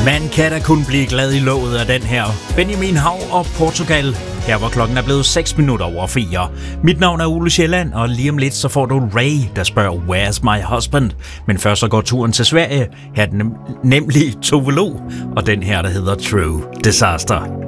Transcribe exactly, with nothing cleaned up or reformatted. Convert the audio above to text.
Man kan da kun blive glad i låget af den her. Benjamin Hav og Portugal. Her hvor klokken er blevet seks minutter over fire. Mit navn er Ole Sjælland, og lige om lidt så får du Ray, der spørger, Where's my husband? Men først så går turen til Sverige. Her er den nem- nemlig Tove Lo, og den her, der hedder True Disaster.